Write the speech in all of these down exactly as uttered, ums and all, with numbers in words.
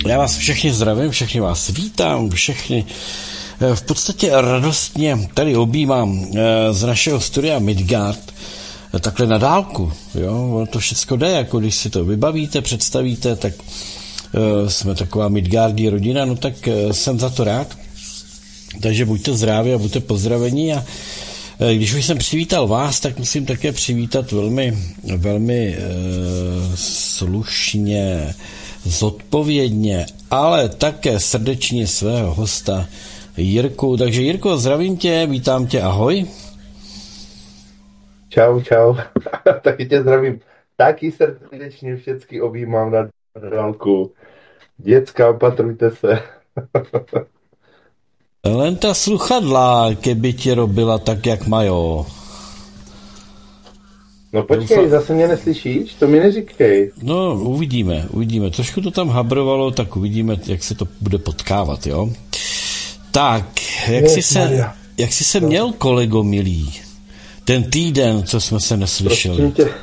Já vás všechny zdravím, všechny vás vítám, všechny v podstatě radostně tady objímám z našeho studia Midgard, takhle na dálku, jo, to všecko jde, jako když si to vybavíte, představíte, tak uh, jsme taková Midgardí rodina, no tak uh, jsem za to rád, takže buďte zdraví a buďte pozdravení a uh, když už jsem přivítal vás, tak musím také přivítat velmi, velmi uh, slušně, zodpovědně, ale také srdečně svého hosta Jirku, takže Jirko, zdravím tě, vítám tě, ahoj. Čau, čau. Taky tě zdravím. Taky srdečně všecky objímám na dálku. Děcka, opatrujte se. Len ta sluchadla, keby ti robila tak, jak majou. No počkej, Doufám... zase mě neslyšíš? To mi neříkej. No, uvidíme, uvidíme. Trošku to tam habrovalo, tak uvidíme, jak se to bude potkávat, jo? Tak, jak jsi se, jak jsi se měl, kolego milý? Ten týden, co jsme se neslyšeli. Tě...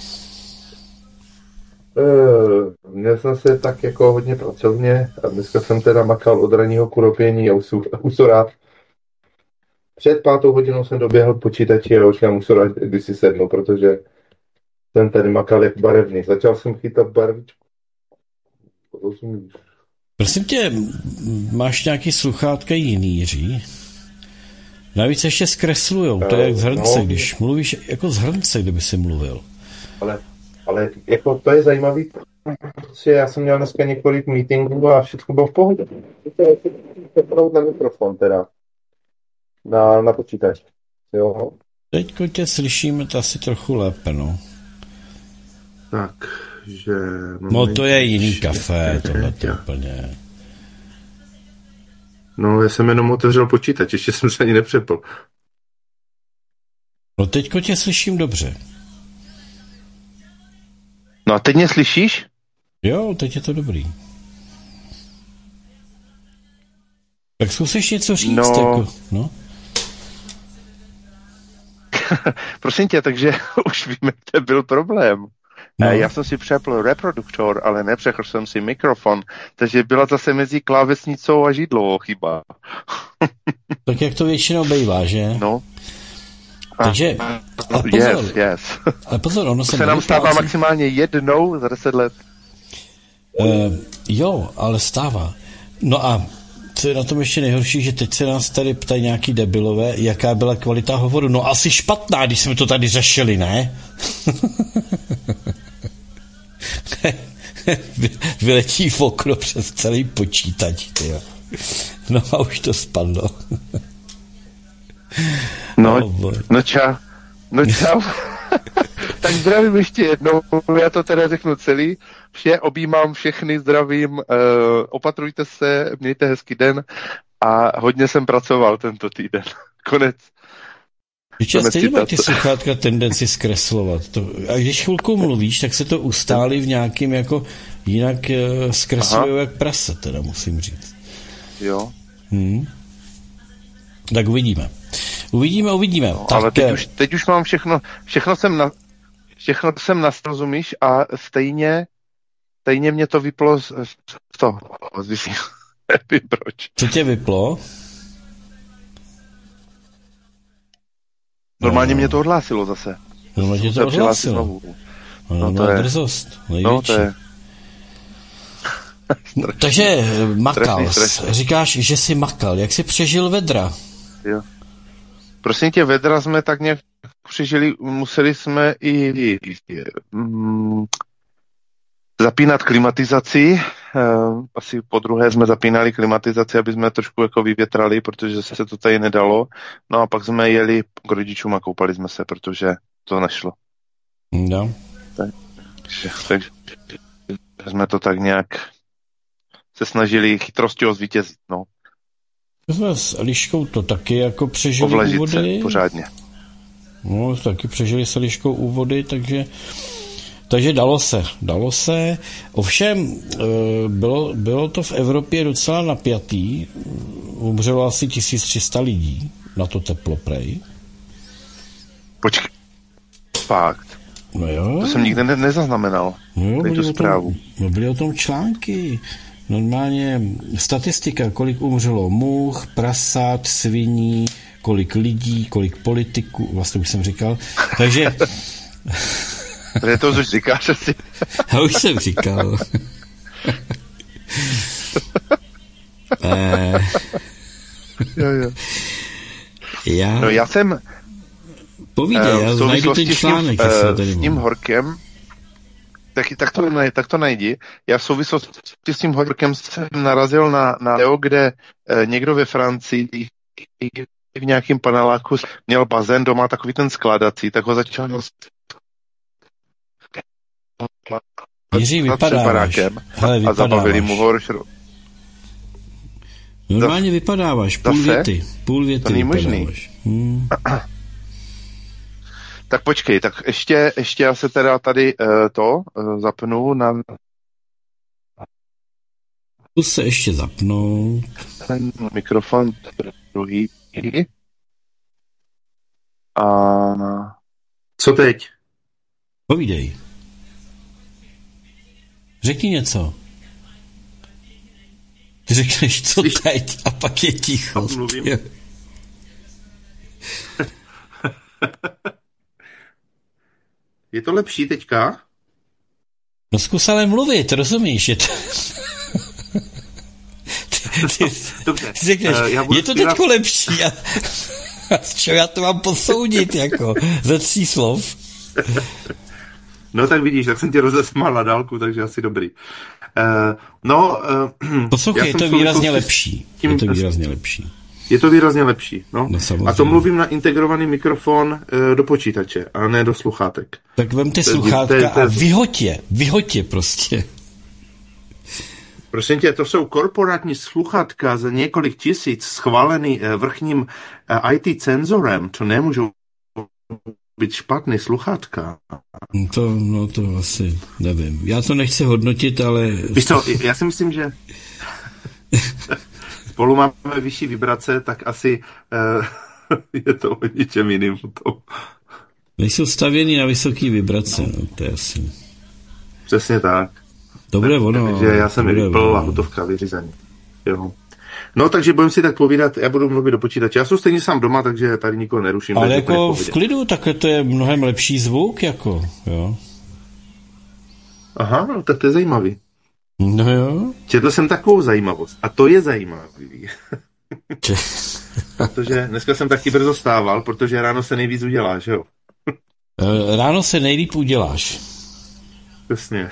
Uh, měl jsem se tak jako hodně pracovně a dneska jsem teda makal od ranního kuropění a usorát. Před pátou hodinou jsem doběhl k počítači a už já usorát, když si sednu, protože jsem tady makal jak barevný. Začal jsem chytat barvičku. Rozumíš? Prosím tě, máš nějaký sluchátka jiný, Jiří? Navíc ještě zkreslujou, to je jak z hrnce, no, když mluvíš jako z hrnce, kdyby si mluvil. Ale, ale jako to je zajímavý, protože já jsem měl dneska několik meetingů a všechno bylo v pohodě. To na mikrofon teda, na, na počítač, jo. Teďko tě slyšíme to asi trochu lépe, no. Tak, že... No to je jiný kafe, tohle to úplně... No, já jsem jenom otevřel počítač, ještě jsem se ani nepřepl. No teďko tě slyším dobře. No a teď mě slyšíš? Jo, teď je to dobrý. Tak zkusíš něco říct, no. jako, no. Prosím tě, takže už víme, to byl problém. No. Já jsem si přepl reproduktor, ale nepřechl jsem si mikrofon, takže byla zase mezi klávesnicou a židlou chyba. Tak jak to většinou bývá, že? No. Takže, ale pozor, yes, yes. ale pozor, ono se, se nám stává maximálně jednou za deset let. Uh, jo, ale stává. No a co je na tom ještě nejhorší, že teď se nás tady ptají nějaký debilové, jaká byla kvalita hovoru. No asi špatná, když jsme to tady řešili, ne? Vyletí v okno přes celý počítač, tyjo. No a už to spadlo. No, oh, no čau. No čau. Tak zdravím ještě jednou, já to teda řeknu celý. Vše objímám všechny, zdravím, uh, opatrujte se, mějte hezký den a hodně jsem pracoval tento týden. Konec. Víte, stejně mají ty sluchátka tendenci zkreslovat. To, a když chvilku mluvíš, tak se to ustálí v nějakým jako jinak uh, zkreslují jak prase, teda musím říct. Jo. Hmm. Tak uvidíme. Uvidíme, uvidíme. No, tak, ale teď už, teď už mám všechno, všechno jsem na, všechno jsem nastrozumíš a stejně, stejně mě to vyplo z, z toho, z Wi-Fi. Nevím proč. Co tě vyplo? Normálně no. Mě to odhlásilo zase. Normálně to odhlásilo. No, no, to je drzost. No, to je... No, takže makal. Říkáš, že jsi makal. Jak jsi přežil vedra? Jo. Prosím tě, vedra jsme tak nějak přežili, museli jsme i, i, i mm, zapínat klimatizaci. Uh, asi po druhé jsme zapínali klimatizaci, aby jsme trošku jako vyvětrali, protože se to tady nedalo. No a pak jsme jeli k rodičům a koupali jsme se, protože to nešlo. No. Takže, takže jsme to tak nějak se snažili chytrostí zvítězit, no. Jsme s Eliškou to taky jako přežili Ovlažit úvody. Se pořádně. No, taky přežili s Eliškou úvody, takže takže dalo se, dalo se. Ovšem, bylo, bylo to v Evropě docela napjatý. Umřelo asi tisíc tři sta lidí na to teplo prej. Počkej, fakt. No jo. To jsem nikdy ne- nezaznamenal. No jo, byly tu o tom, no byly o tom články. Normálně statistika, kolik umřelo much, prasát, sviní, kolik lidí, kolik politiků, vlastně už jsem říkal. Takže... Takže to už říkáš asi. Já už jsem říkal. eh... jo, jo. Já... No já jsem... Povídej, já najdu ten článek. S tím, uh, s tím horkem, tak, tak, to, tak to najdi. Já v souvislosti s tím horkem jsem narazil na, na video, kde uh, někdo ve Francii v nějakém paneláku měl bazén doma, takový ten skladací, tak ho začal Jiří, vypadáváš. Hele, vypadáváš. A zabavili mu ho. Normálně vypadáváš, půl Zase? věty. Půl věty to není vypadáváš. Hmm. Tak počkej, tak ještě, ještě já se teda tady uh, to uh, zapnu na... Zkus se ještě zapnout. Ten mikrofon druhý. A... Co teď? Povídej. Řekni něco. Ty řekneš, co Slyš... teď, a pak je ticho. Mluvím. Je to lepší teďka? No zkus ale mluvit, rozumíš? Je to... ty, ty, Dobře. Ty řekneš, uh, je to teďko zpívat... lepší. A, a z čeho já to mám posoudit, jako ze tří slov? No tak vidíš, tak jsem tě rozesmál na dálku, takže asi dobrý. Uh, no, uh, poslouchej, je to výrazně lepší. Tím, je to výrazně lepší. Je to výrazně lepší, no. no a to mluvím na integrovaný mikrofon uh, do počítače, a ne do sluchátek. Tak vem ty sluchátka a vyhoď je, vyhoď je prostě. Prosím tě, to jsou korporátní sluchátka za několik tisíc schválený uh, vrchním uh, í té cenzorem, to nemůžou být špatný sluchátka. To, no to asi nevím. Já to nechci hodnotit, ale... Víš co, já si myslím, že spolu máme vyšší vibrace, tak asi uh, je to o ničem jiným. Nejsou stavěný na vysoký vibrace, no, to je asi... Přesně tak. Dobré ono. Takže já jsem vypl a hotovka vyřízení. Jo. No, takže budeme si tak povídat, já budu mluvit do počítače. Já jsem stejně sám doma, takže tady nikoho neruším. Ale jako v klidu, takhle to je mnohem lepší zvuk, jako, jo. Aha, no, tak to je zajímavý. No jo. Četl jsem takovou zajímavost. A to je zajímavý. Protože dneska jsem taky brzo stával, protože ráno se nejvíc udělá, že jo? Ráno se nejlíp uděláš. Přesně.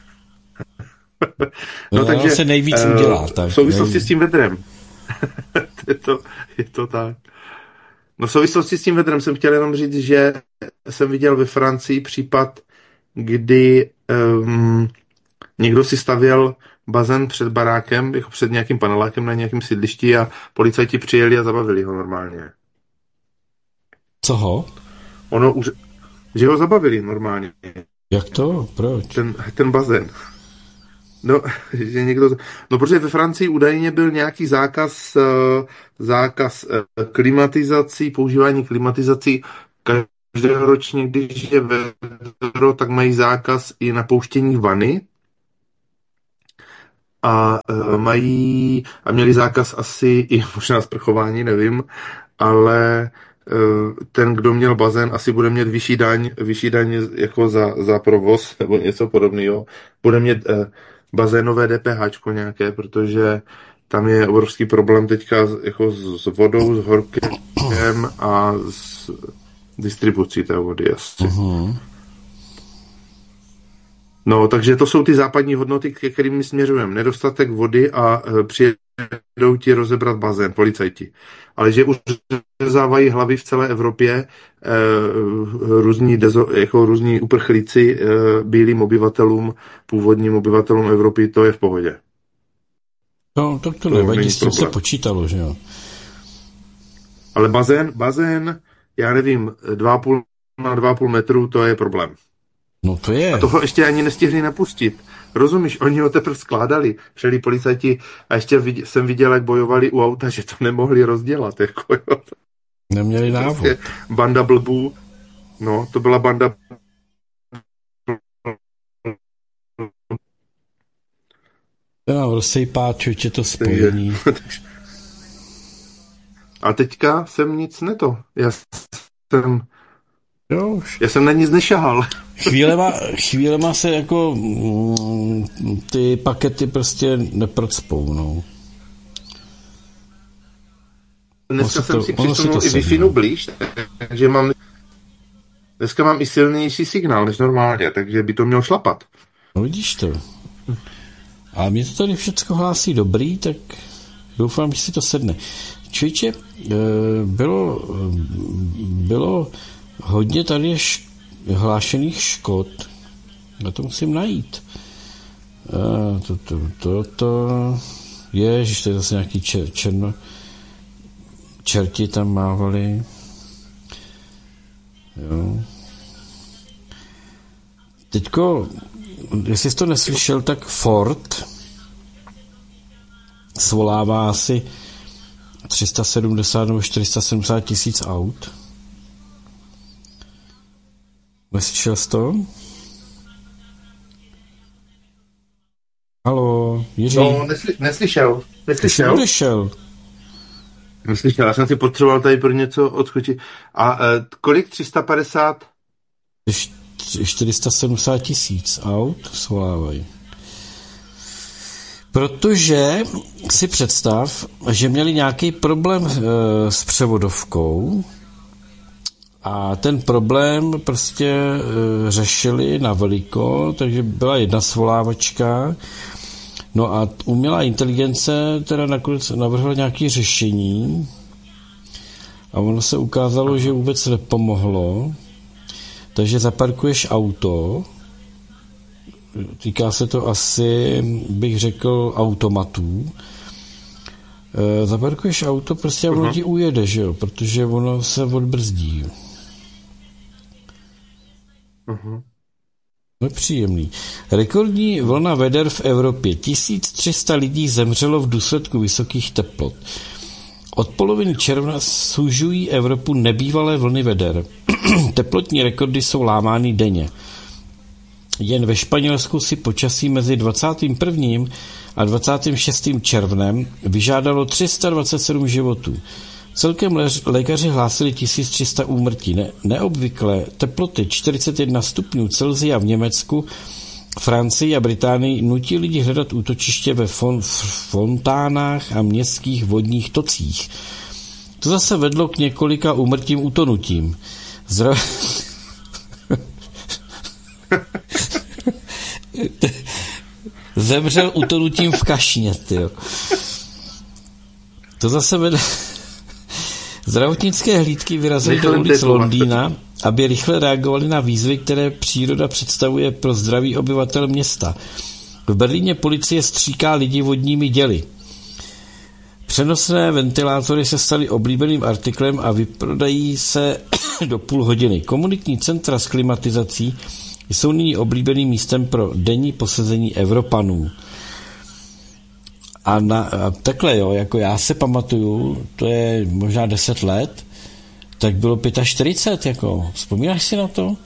No, ráno takže se nejvíc uh, udělá. Tak, v souvislosti nejvíc. S tím vedrem. je, to, je to tak. No v souvislosti s tím vedrem jsem chtěl jenom říct, že jsem viděl ve Francii případ, kdy um, někdo si stavěl bazén před barákem, jako před nějakým panelákem na nějakém sídlišti a policajti přijeli a zabavili ho normálně. Co ho? Ono už, že ho zabavili normálně. Jak to? Proč? Ten, ten bazén. No, že někdo, no, protože ve Francii údajně byl nějaký zákaz, zákaz klimatizací, používání klimatizací. Každoročně, když je vedro, tak mají zákaz i na pouštění vany. A mají, a měli zákaz asi i možná sprchování, nevím, ale ten, kdo měl bazén, asi bude mít vyšší daň, vyšší daň jako za, za provoz, nebo něco podobného. Bude mít bazénové DPHčko nějaké, protože tam je obrovský problém teďka jako s, s vodou, s horkem a s distribucí té vody asi. Uh-huh. No, takže to jsou ty západní hodnoty, ke kterým my směřujeme. Nedostatek vody a e, přijedou ti rozebrat bazén, policajti. Ale že už řezávají hlavy v celé Evropě e, různí, dezo, jako různí uprchlíci e, bílým obyvatelům, původním obyvatelům Evropy, to je v pohodě. No, tak to, to nevadí, s tím se počítalo, že jo. Ale bazén, bazén, já nevím, dva a půl na dva a půl metru, to je problém. No to je. A toho ještě ani nestihli napustit. Rozumíš, oni ho teprve skládali, přijeli policajti a ještě viděl, jsem viděl, jak bojovali u auta, že to nemohli rozdělat. Jako, jo. Neměli návod. Banda blbů, no, to byla banda To nám rozsejpá, čujte to spojení. A teďka jsem nic neto. Já jsem... Jo, já jsem na nic nešahal. Chvílema, chvílema se jako mm, ty pakety prostě neprocpou, no. Dneska jsem to, si přisunul i Wi-Fi blíž, takže mám... Dneska mám i silnější signál než normálně, takže by to mělo šlapat. No vidíš to. A mě to tady všechno hlásí dobrý, tak doufám, že si to sedne. Čujče, bylo, bylo hodně tady š, hlášených škod. Na to musím najít. To, to, to, to ježiš, to je zase nějaký čer, černo, čerti tam mávali. Jo. Teďko, jestli jsi to neslyšel, tak Ford svolává asi tři sta sedmdesát nebo čtyři sta sedmdesát tisíc aut. Neslyšel jsi to? Haló, Jiří? No, nesly, neslyšel. Neslyšel. Odešel. Neslyšel, já jsem si potřeboval tady pro něco odskočit. A uh, kolik? tři sta padesát? čtyři sta sedmdesát tisíc aut svolávají. Protože si představ, že měli nějaký problém e, s převodovkou a ten problém prostě e, řešili na veliko, takže byla jedna svolávačka, no a umělá inteligence teda nakonec navrhla nějaké řešení a ono se ukázalo, že vůbec nepomohlo, takže zaparkuješ auto, týká se to asi, bych řekl, automatů. E, zaparkuješ auto, prostě uh-huh. ono ti ujede, že jo, protože ono se odbrzdí. Uh-huh. Nepříjemný. Rekordní vlna veder v Evropě. tisíc tři sta lidí zemřelo v důsledku vysokých teplot. Od poloviny června sužují Evropu nebývalé vlny veder. Teplotní rekordy jsou lámány denně. Jen ve Španělsku si počasí mezi dvacátým prvním a dvacátým šestým červnem vyžádalo tři sta dvacet sedm životů. Celkem lékaři hlásili tisíc tři sta úmrtí. Ne- neobvyklé teploty čtyřicet jedna stupňů Celsia v Německu, Francii a Británii nutí lidi hledat útočiště ve fon- fontánách a městských vodních tocích. To zase vedlo k několika úmrtím utonutím. Zdra... Zemřel utonutím v kašně, tyjo. To zase vede... Zdravotnické hlídky vyrazily do ulic Londýna, aby rychle reagovali na výzvy, které příroda představuje pro zdraví obyvatel města. V Berlíně policie stříká lidi vodními děly. Přenosné ventilátory se staly oblíbeným artiklem a vyprodají se do půl hodiny. Komunitní centra s klimatizací jsou nyní oblíbeným místem pro denní posezení Evropanů. A, na, a takhle, jo, jako já se pamatuju, to je možná deset let, tak bylo čtyřicet pět, jako, vzpomínáš si na to?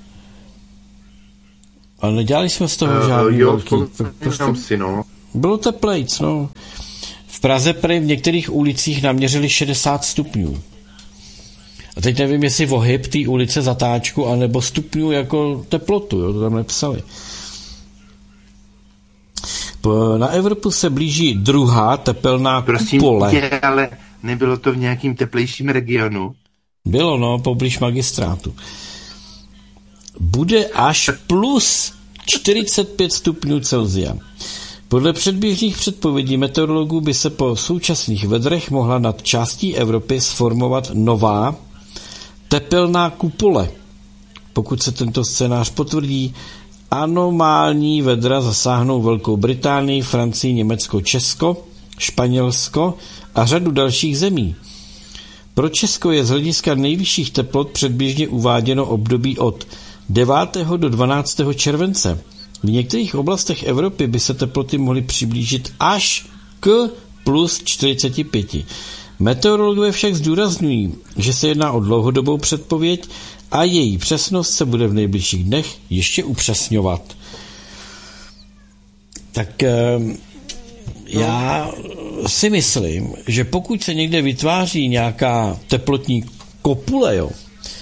Ale nedělali jsme z toho žádný uh, jo, velký. Prostě, si, no. Bylo teplejc, no. V Praze prý v některých ulicích naměřili šedesát stupňů. A teď nevím, jestli ohyb té ulice zatáčku, anebo stupňů jako teplotu, jo, to tam nepsali. Na Evropu se blíží druhá tepelná Prosím kupole. Tě, ale nebylo to v nějakým teplejším regionu? Bylo, no, poblíž magistrátu. Bude až plus čtyřicet pět stupňů Celsia. Podle předběžných předpovědí meteorologů by se po současných vedrech mohla nad částí Evropy sformovat nová tepelná kupole. Pokud se tento scénář potvrdí, anomální vedra zasáhnou Velkou Británii, Francii, Německo, Česko, Španělsko a řadu dalších zemí. Pro Česko je z hlediska nejvyšších teplot předběžně uváděno období od devátého do dvanáctého července. V některých oblastech Evropy by se teploty mohly přiblížit až k plus čtyřicet pět. Meteorologové však zdůrazňují, že se jedná o dlouhodobou předpověď a její přesnost se bude v nejbližších dnech ještě upřesňovat. Tak já si myslím, že pokud se někde vytváří nějaká teplotní kopule, jo,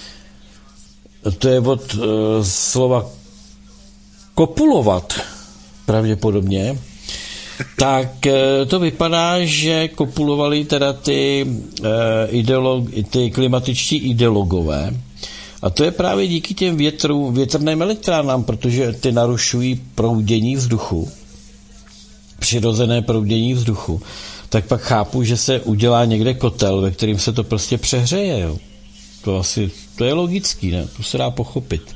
to je od uh, slova kopulovat pravděpodobně, tak uh, to vypadá, že kopulovali teda ty, uh, ideolog, ty klimatičtí ideologové. A to je právě díky těm větru, větrným elektrárnám, protože ty narušují proudění vzduchu, přirozené proudění vzduchu. Tak pak chápu, že se udělá někde kotel, ve kterým se to prostě přehřeje. Jo. To asi, to je logický, ne? To se dá pochopit.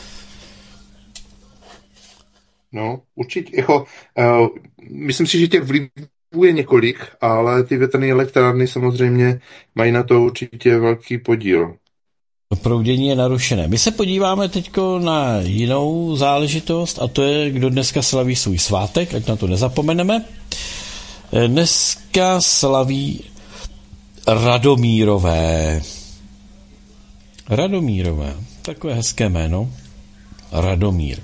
No, určitě. Jako, uh, myslím si, že těch vlivů je několik, ale ty větrné elektrárny samozřejmě mají na to určitě velký podíl. To proudění je narušené. My se podíváme teďko na jinou záležitost a to je, kdo dneska slaví svůj svátek, ať na to nezapomeneme. Dneska slaví Radomírové. Radomírové. Takové hezké jméno. Radomír.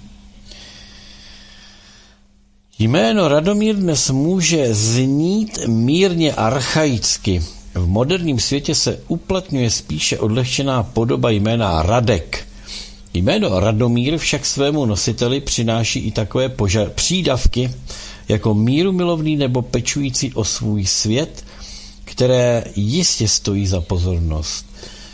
Jméno Radomír dnes může znít mírně archaicky. V moderním světě se uplatňuje spíše odlehčená podoba jména Radek. Jméno Radomír však svému nositeli přináší i takové poža- přídavky jako mírumilovný nebo pečující o svůj svět, které jistě stojí za pozornost.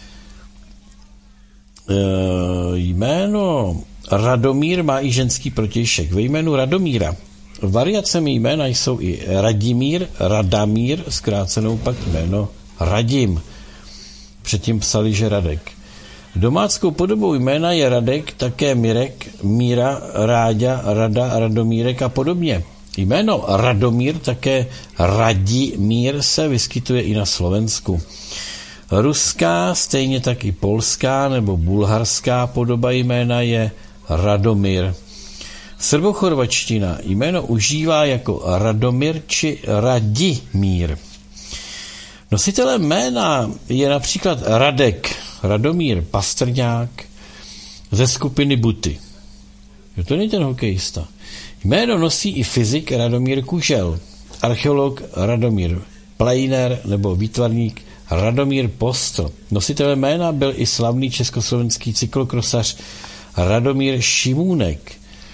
E, jméno Radomír má i ženský protějšek. Ve jménu Radomíra variacemi jména jsou i Radimír, Radamír, zkrácenou pak jméno Radim. Předtím psali, že Radek. Domáckou podobou jména je Radek, také Mirek, Míra, Ráďa, Rada, Radomírek a podobně. Jméno Radomír, také Radimír, se vyskytuje i na Slovensku. Ruská, stejně tak i polská nebo bulharská podoba jména je Radomír. Srbochorvačtina jméno užívá jako Radomír či Radimír. Nositelem jména je například Radek, Radomír Pastrňák ze skupiny Buty. Jo, to není ten hokejista. Jméno nosí i fyzik Radomír Kužel, archeolog Radomír Plejner nebo výtvarník Radomír Postl. Nositelem jména byl i slavný československý cyklokrosař Radomír Šimůnek.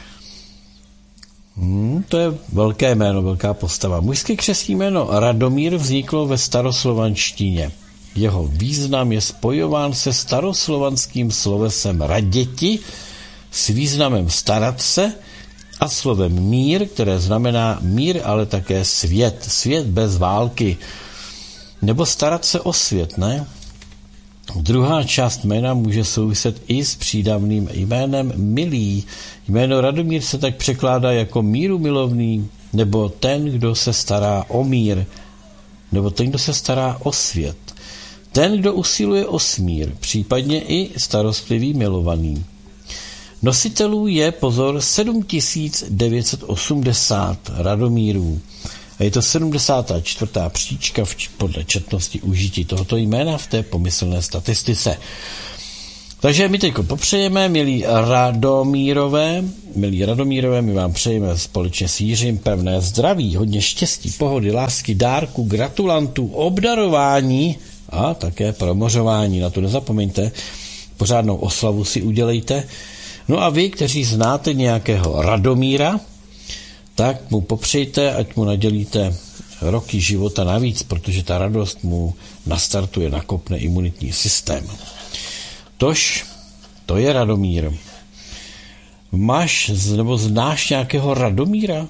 Hmm, to je velké jméno, velká postava. Mužské křestní jméno Radomír vzniklo ve staroslovanštině. Jeho význam je spojován se staroslovanským slovesem raděti s významem starat se a slovem mír, které znamená mír, ale také svět. Svět bez války. Nebo starat se o svět, ne? Druhá část jména může souviset i s přídavným jménem milý. Jméno Radomír se tak překládá jako mírumilovný, nebo ten, kdo se stará o mír, nebo ten, kdo se stará o svět. Ten, kdo usiluje o smír, případně i starostlivý milovaný. Nositelů je, pozor, sedm tisíc devět set osmdesát Radomírů. A je to sedmdesátá čtvrtá příčka v, podle četnosti užití tohoto jména v té pomyslné statistice. Takže my teď popřejeme, milí Radomírové, milí Radomírové, my vám přejeme společně s Jiřím pevné zdraví, hodně štěstí, pohody, lásky, dárku, gratulantů, obdarování a také promořování. Na to nezapomeňte, pořádnou oslavu si udělejte. No a vy, kteří znáte nějakého Radomíra, tak mu popřejte, ať mu nadělíte roky života navíc, protože ta radost mu nastartuje, nakopne imunitní systém. Tož, to je Radomír. Máš nebo znáš nějakého Radomíra?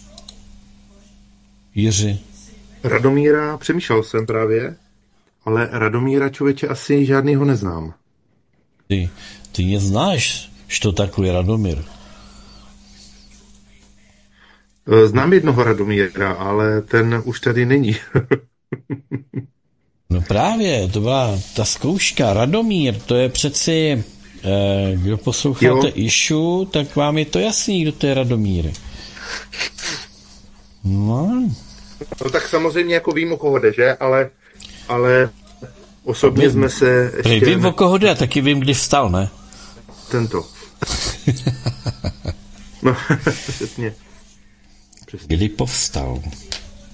Jiři? Radomíra, přemýšlel jsem právě, ale Radomíra, člověče, asi žádnýho neznám. Ty, ty neznáš, što takový Radomír? Znám jednoho Radomíra, ale ten už tady není. No právě, to byla ta zkouška. Radomír, to je přeci, eh, kdo posloucháte jo. Išu, tak vám je to jasný, kdo to je Radomír. No. No tak samozřejmě jako vím, o koho jde, že? Ale, ale osobně jsme se ještě... Vím, ne... o koho jde, taky vím, kdy vstal, ne? Tento. No, přesně. Kdy povstal.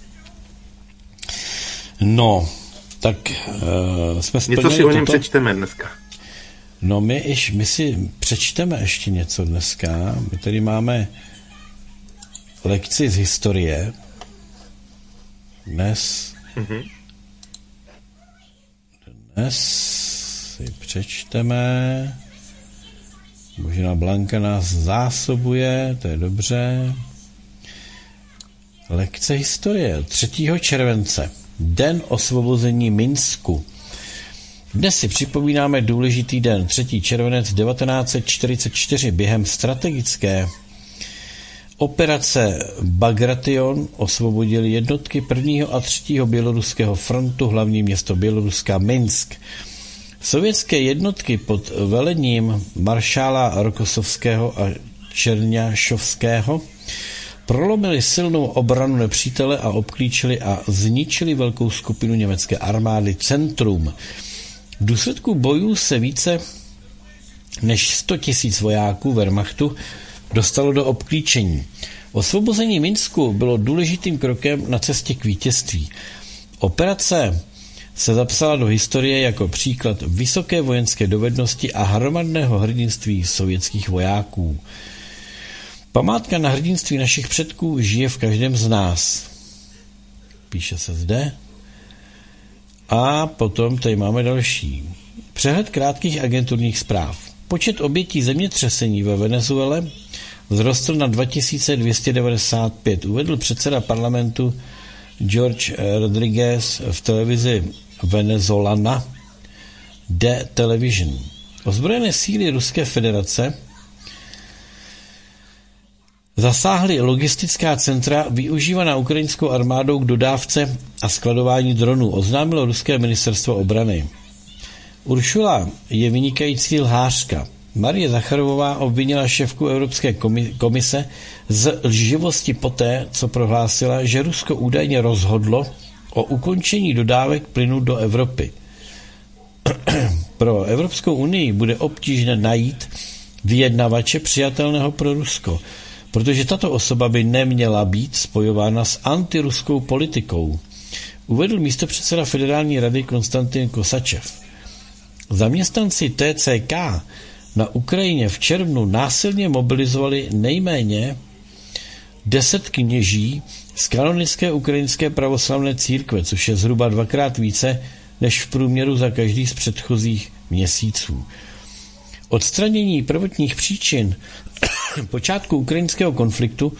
No, tak uh, jsme splnili něco si o něm toto. přečteme dneska. No my, iš, my si přečteme ještě něco dneska. My tady máme lekci z historie. Dnes mm-hmm. Dnes si přečteme. Možná Blanka nás zásobuje, to je dobře. Lekce historie. třetího července. Den osvobození Minsku. Dnes si připomínáme důležitý den, třetího červenec devatenáct set čtyřicet čtyři. Během strategické operace Bagration osvobodili jednotky prvního a třetího běloruského frontu hlavní město Běloruska Minsk. Sovětské jednotky pod velením maršála Rokosovského a Čerňášovského prolomili silnou obranu nepřítele a obklíčili a zničili velkou skupinu německé armády Centrum. V důsledku bojů se více než sto tisíc vojáků Wehrmachtu dostalo do obklíčení. Osvobození Minsku bylo důležitým krokem na cestě k vítězství. Operace se zapsala do historie jako příklad vysoké vojenské dovednosti a hromadného hrdinství sovětských vojáků. Památka na hrdinství našich předků žije v každém z nás. Píše se zde. A potom tady máme další. Přehled krátkých agenturních zpráv. Počet obětí zemětřesení ve Venezuele vzrostl na dva tisíce dvě stě devadesát pět. Uvedl předseda parlamentu George Rodriguez v televizi Venezolana The Television. Ozbrojené síly Ruské federace zasáhly logistická centra využívaná ukrajinskou armádou k dodávce a skladování dronů, oznámilo ruské ministerstvo obrany. Uršula je vynikající lhářka. Marie Zacharovová obvinila šéfku Evropské komise z lživosti poté, co prohlásila, že Rusko údajně rozhodlo o ukončení dodávek plynu do Evropy. Pro Evropskou unii bude obtížné najít vyjednavače přijatelného pro Rusko, protože tato osoba by neměla být spojována s antiruskou politikou, uvedl místopředseda Federální rady Konstantin Kosačev. Zaměstnanci T C K na Ukrajině v červnu násilně mobilizovali nejméně deset kněží z kanonické ukrajinské pravoslavné církve, což je zhruba dvakrát více než v průměru za každý z předchozích měsíců. Odstranění prvotních příčin počátku ukrajinského konfliktu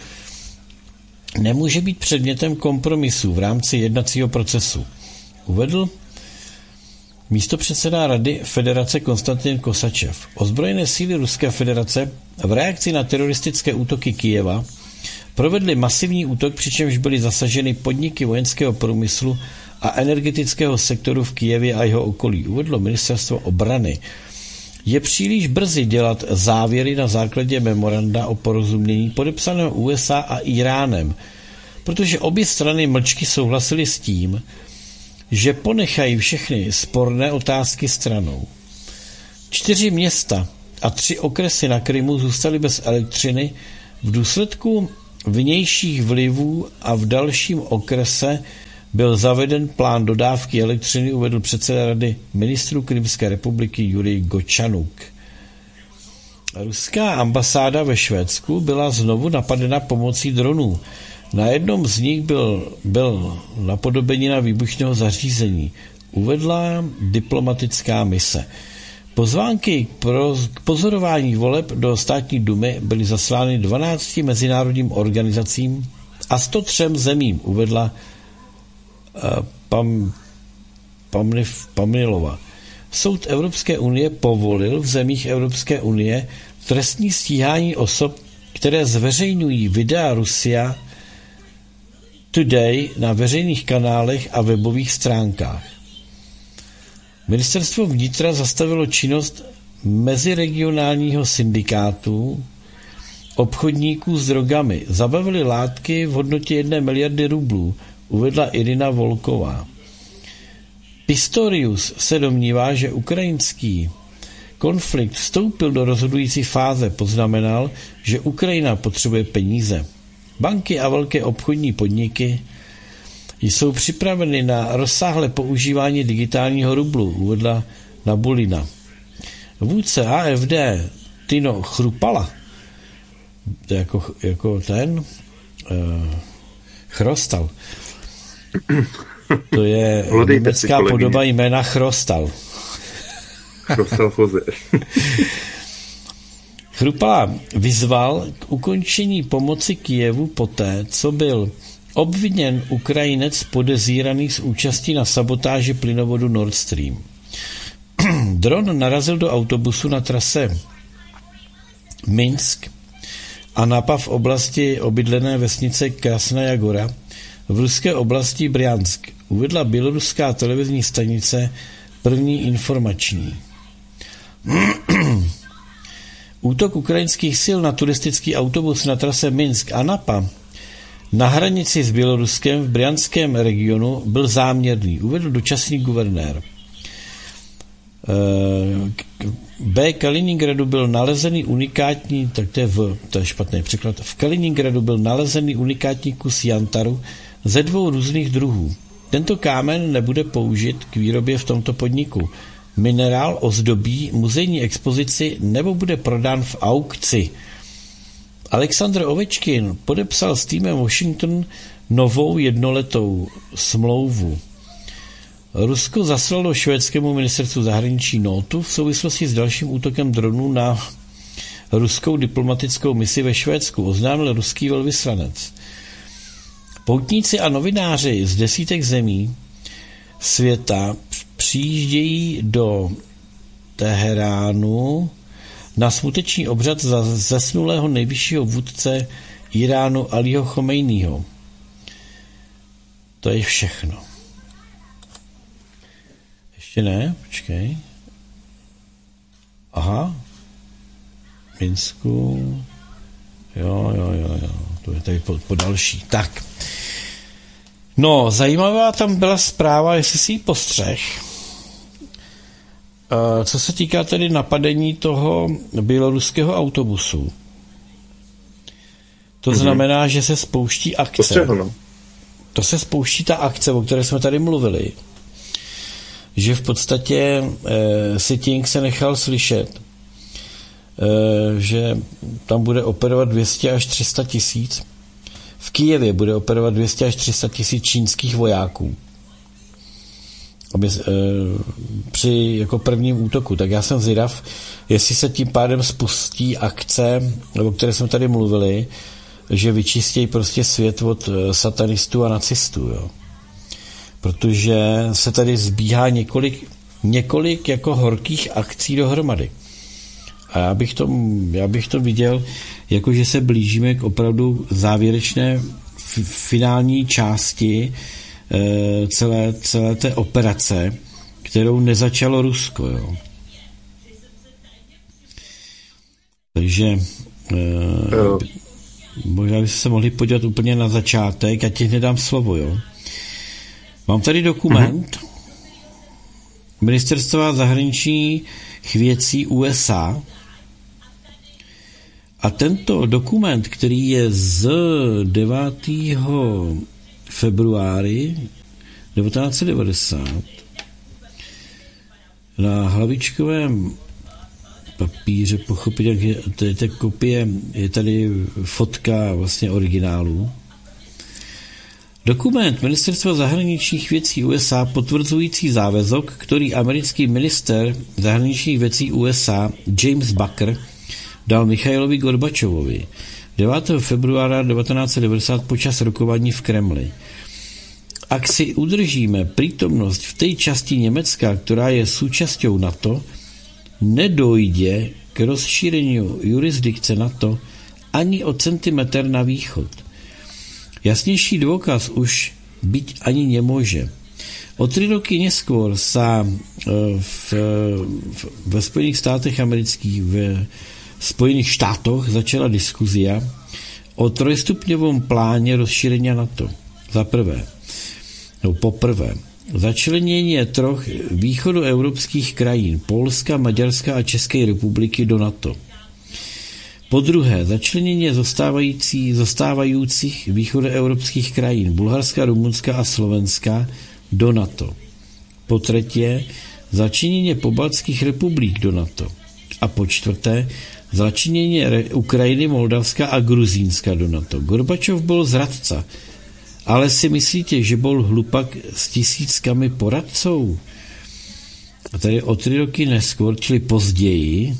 nemůže být předmětem kompromisu v rámci jednacího procesu, uvedl místopředseda Rady Federace Konstantin Kosačev. Ozbrojené síly Ruské federace v reakci na teroristické útoky Kyjeva provedly masivní útok, přičemž byly zasaženy podniky vojenského průmyslu a energetického sektoru v Kyjevě a jeho okolí, uvedlo ministerstvo obrany. Je příliš brzy dělat závěry na základě memoranda o porozumění podepsaného U S A a Iránem, protože obě strany mlčky souhlasily s tím, že ponechají všechny sporné otázky stranou. Čtyři města a tři okresy na Krymu zůstaly bez elektřiny v důsledku vnějších vlivů a v dalším okrese byl zaveden plán dodávky elektřiny, uvedl předseda Rady ministrů Krymské republiky Jurij Gočanuk. Ruská ambasáda ve Švédsku byla znovu napadena pomocí dronů. Na jednom z nich byl, byl napodobenina výbušného zařízení, uvedla diplomatická mise. Pozvánky pro, k pozorování voleb do státní dumy byly zaslány dvanácti mezinárodním organizacím a sto třem zemím, uvedla uh, Pam, Pamniv, Pamnilova. Soud Evropské unie povolil v zemích Evropské unie trestní stíhání osob, které zveřejňují videa Rusia Today na veřejných kanálech a webových stránkách. Ministerstvo vnitra zastavilo činnost meziregionálního syndikátu obchodníků s drogami. Zabavili látky v hodnotě jedné miliardy rublů, uvedla Irina Volková. Pistorius se domnívá, že ukrajinský konflikt vstoupil do rozhodující fáze, poznamenal, že Ukrajina potřebuje peníze. Banky a velké obchodní podniky jsou připraveny na rozsáhlé používání digitálního rublu, uvedla Nabulina. Vůdce A F D Tino Chrupala, to je jako, jako ten uh, Chrostal, to je německá podoba jména Chrostal. Chrostal Foze. Chrupala vyzval k ukončení pomoci Kyjevu poté, co byl obviněn Ukrajinec podezíraný z účastí na sabotáži plynovodu Nord Stream. Dron narazil do autobusu na trase Minsk a Anapa v oblasti obydlené vesnice Krasnaja Gora v ruské oblasti Bryansk, uvedla běloruská televizní stanice První informační. Útok ukrajinských sil na turistický autobus na trase Minsk-Anapa na hranici s Běloruskem v bryanském regionu byl záměrný, uvedl dočasný guvernér. B. Kaliningradu byl nalezený unikátní, tak to je v, to je špatný překlad, v Kaliningradu byl nalezený unikátní kus jantaru ze dvou různých druhů. Tento kámen nebude použit k výrobě v tomto podniku. Minerál ozdobí muzejní expozici nebo bude prodán v aukci. Alexandr Ovečkin podepsal s týmem Washington novou jednoletou smlouvu. Rusko zaslalo švédskému ministerstvu zahraničí nótu v souvislosti s dalším útokem dronů na ruskou diplomatickou misi ve Švédsku, oznámil ruský velvyslanec. Poutníci a novináři z desítek zemí světa přijíždějí do Teheránu na smuteční obřad za zesnulého nejvyššího vůdce Iránu Alího Chomejního. To je všechno. Ještě ne, počkej. Aha. Minsku. Jo, jo, jo, jo. To je tady po, po další. Tak. No, zajímavá tam byla zpráva, jestli si ji postřeh. Co se týká tedy napadení toho běloruského autobusu. To mm-hmm. znamená, že se spouští akce. Postřehl, no. To se spouští ta akce, o které jsme tady mluvili. Že v podstatě e, Sitting se nechal slyšet, e, že tam bude operovat dvě stě až tři sta tisíc. V Kyjevě bude operovat dvě stě až tři sta tisíc čínských vojáků. Aby, e, při jako prvním útoku. Tak já jsem zvědav, jestli se tím pádem spustí akce, o které jsme tady mluvili, že vyčistějí prostě svět od satanistů a nacistů, jo. Protože se tady zbíhá několik, několik jako horkých akcí dohromady. A já bych to, já bych to viděl, jako že se blížíme k opravdu závěrečné f- finální části e, celé, celé té operace, kterou nezačalo Rusko. Jo. Takže e, možná byste se mohli podívat úplně na začátek, já ti nedám slovo, jo. Mám tady dokument uh-huh. Ministerstva zahraničních věcí U S A a tento dokument, který je z devátého februáře devatenáct set devadesát na hlavičkovém papíře, pochopitelně, to je ta kopie, je tady fotka vlastně originálu. Dokument Ministerstva zahraničních věcí U S A potvrzující závazek, který americký minister zahraničních věcí U S A James Baker dal Michailovi Gorbačovovi devátého februára devatenáct set devadesát počas rokování v Kremli. Ak si udržíme přítomnost v té části Německa, která je součástí NATO, nedojde k rozšíření jurisdikce NATO ani o centimetr na východ. Jasnější důkaz už být ani nemůže. O tři roky neskôr sa v, v, ve Spojených státech amerických, v Spojených štátoch začala diskuzia o trojstupňovom pláně rozšíření NATO. Za prvé, no poprvé, začlenění troch východoevropských krajín, Polska, Maďarska a České republiky do NATO. Po druhé, začlenění zostávající, zostávajících východoevropských krajin Bulharska, Rumunska a Slovenska do NATO. Po třetí, začlenění pobaltských republik do NATO. A po čtvrté, začlenění Ukrajiny, Moldavska a Gruzínska do NATO. Gorbačov byl zradca, ale si myslíte, že byl hlupak s tisíckami poradců? A tady o tři roky neskôr, čili později,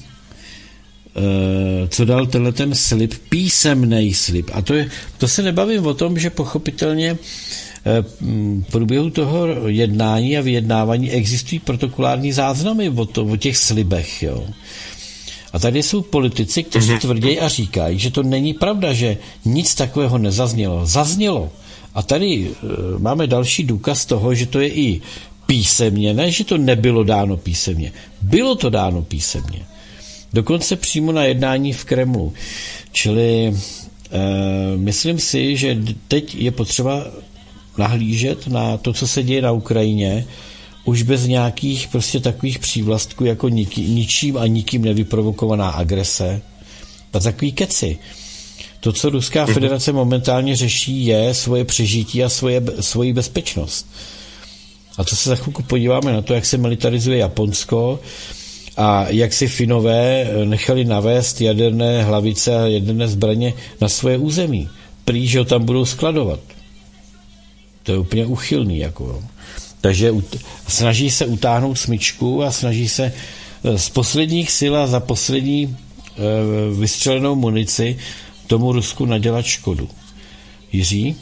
co dal tenhle ten slib, písemnej slib. A to, je, to se nebavím o tom, že pochopitelně v průběhu toho jednání a vyjednávání existují protokolární záznamy o, to, o těch slibech. Jo. A tady jsou politici, kteří tvrdí a říkají, že to není pravda, že nic takového nezaznělo. Zaznělo. A tady máme další důkaz toho, že to je i písemně, ne, že to nebylo dáno písemně. Bylo to dáno písemně. Dokonce přímo na jednání v Kremlu. Čili e, myslím si, že teď je potřeba nahlížet na to, co se děje na Ukrajině, už bez nějakých prostě takových přívlastků jako niký, ničím a nikým nevyprovokovaná agrese a takový keci. To, co Ruská federace momentálně řeší, je svoje přežití a svoje, svoji bezpečnost. A to se za chvilku podíváme na to, jak se militarizuje Japonsko a jak si Finové nechali navést jaderné hlavice a jaderné zbraně na svoje území. Prý, že ho tam budou skladovat. To je úplně uchylný. Jako. Takže snaží se utáhnout smyčku a snaží se z posledních sil a za poslední vystřelenou munici tomu Rusku nadělat škodu. Jiří?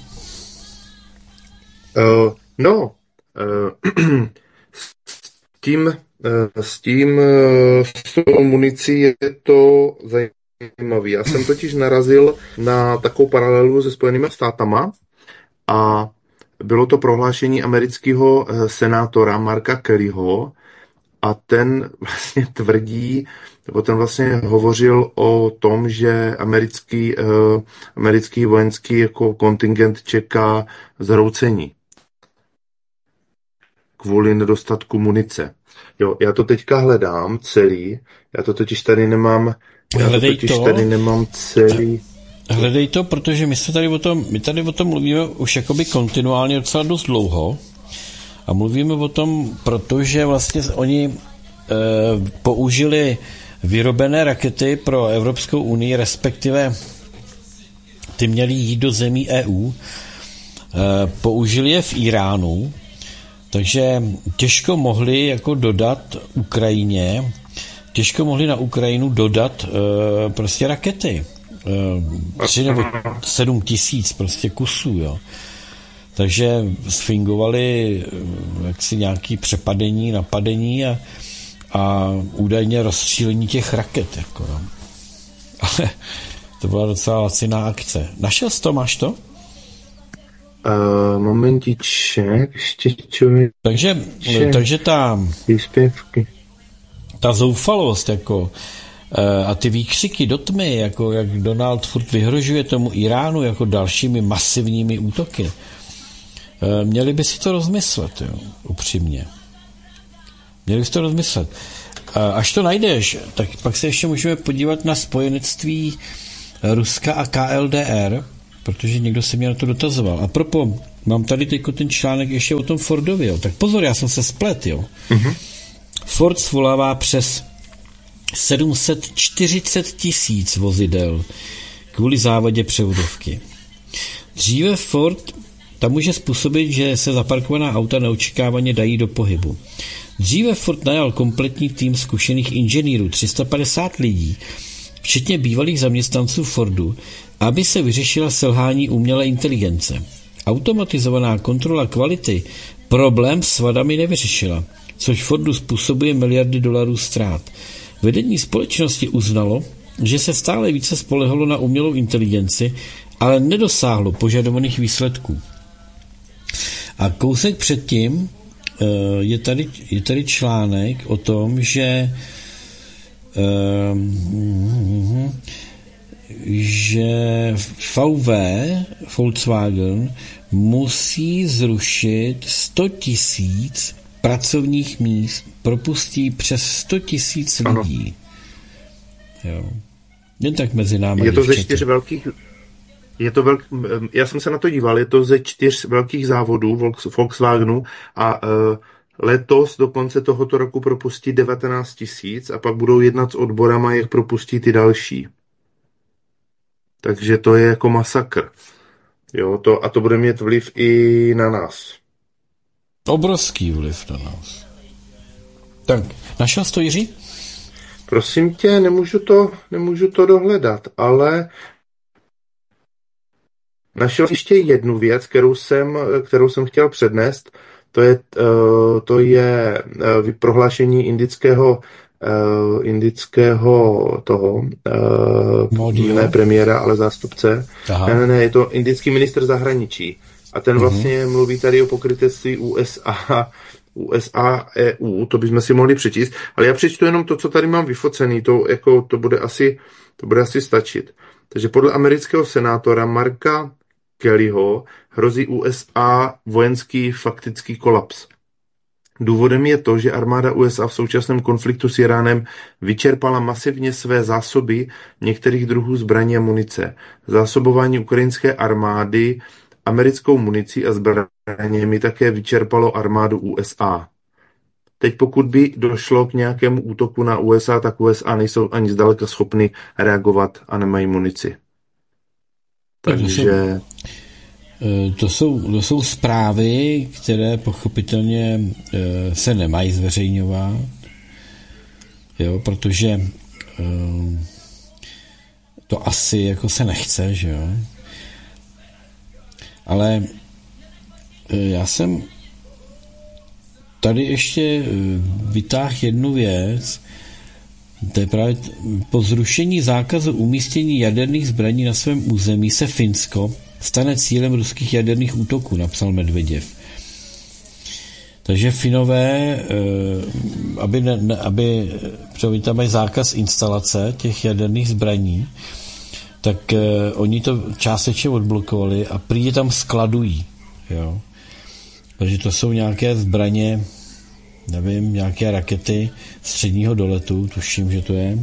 Uh, no, uh, s tím, uh, s tím uh, s tou municí je to zajímavé. Já jsem totiž narazil na takovou paralelu se Spojenými státama a bylo to prohlášení amerického senátora Marka Kellyho a ten vlastně tvrdí, nebo ten vlastně hovořil o tom, že americký, uh, americký vojenský jako kontingent čeká zhroucení kvůli nedostatku munice. Jo, já to teďka hledám celý, já to totiž tady nemám, já to totiž to. tady nemám celý. Hledej to, protože my se tady o tom, my tady o tom mluvíme už jakoby kontinuálně docela dost dlouho a mluvíme o tom, protože vlastně oni e, použili vyrobené rakety pro Evropskou unii, respektive ty měly jít do zemí E U, e, použili je v Iránu, takže těžko mohli jako dodat Ukrajině, těžko mohli na Ukrajinu dodat e, prostě rakety. Tři nebo sedm tisíc prostě kusů, jo. Takže sfingovali jaksi nějaký přepadení, napadení a, a údajně rozstřílení těch raket, jako, no. Ale to byla docela laciná akce. Našel jsi to, máš to? Uh, momentiček, ještě člověk. Takže, takže ta příspěvky. Ta zoufalost, jako a ty výkřiky do tmy, jako jak Donald furt vyhrožuje tomu Iránu jako dalšími masivními útoky, měli by si to rozmyslet, jo, upřímně. Měli by si to rozmyslet. Až to najdeš, tak pak se ještě můžeme podívat na spojenectví Ruska a K L D R, protože někdo se mě na to dotazoval. A propo, mám tady teďko ten článek ještě o tom Fordovi, jo. Tak pozor, já jsem se splet, jo. Mm-hmm. Ford svolává přes sedm set čtyřicet tisíc vozidel kvůli závadě převodovky. Dříve Ford tam může způsobit, že se zaparkovaná auta neočekávaně dají do pohybu. Dříve Ford najal kompletní tým zkušených inženýrů, tři sta padesát lidí, včetně bývalých zaměstnanců Fordu, aby se vyřešila selhání umělé inteligence. Automatizovaná kontrola kvality problém s vadami nevyřešila, což Fordu způsobuje miliardy dolarů ztrát. Vedení společnosti uznalo, že se stále více spolehlo na umělou inteligenci, ale nedosáhlo požadovaných výsledků. A kousek předtím je tady, je tady článek o tom, že že V W, Volkswagen, musí zrušit sto tisíc pracovních míst, propustí přes sto tisíc lidí. Jo. Jen tak mezi námi. Je to ze čtyř velkých... Je to velk... Já jsem se na to díval, je to ze čtyř velkých závodů Volkswagenu a uh, letos do konce tohoto roku propustí devatenáct tisíc a pak budou jednat s odborama, jak propustí ty další. Takže to je jako masakr. Jo, to, a to bude mít vliv i na nás. Obrovský vliv na nás. Tak, našel jsi to, Jiří? Prosím tě, nemůžu to, nemůžu to dohledat, ale našel ještě jednu věc, kterou jsem, kterou jsem chtěl přednést. To je, to je prohlášení indického, indického toho, Modiho. Ne premiéra, ale zástupce. Aha. Ne, ne, ne, je to indický ministr zahraničí. A ten vlastně uh-huh. mluví tady o pokrytectví U S A, U S A, E U, to bychom si mohli přečíst, ale já přečtu jenom to, co tady mám vyfocený, to, jako, to, bude, asi, to bude asi stačit. Takže podle amerického senátora Marka Kellyho hrozí U S A vojenský faktický kolaps. Důvodem je to, že armáda U S A v současném konfliktu s Iránem vyčerpala masivně své zásoby některých druhů zbraní a munice. Zásobování ukrajinské armády americkou municí a zbraněmi také vyčerpalo armádu U S A. Teď pokud by došlo k nějakému útoku na U S A, tak U S A nejsou ani zdaleka schopny reagovat a nemají munici. Takže... To jsou, to jsou zprávy, které pochopitelně se nemají zveřejňovat, jo, protože to asi jako se nechce, že jo. Ale já jsem tady ještě vytáhl jednu věc, to je právě po zrušení zákazu umístění jaderných zbraní na svém území se Finsko stane cílem ruských jaderných útoků, napsal Medveděv. Takže Finové, aby, ne, aby protože tam mají zákaz instalace těch jaderných zbraní, tak oni to částečně odblokovali a prý je tam skladují. Jo. Takže to jsou nějaké zbraně, nevím, nějaké rakety středního doletu, tuším, že to je.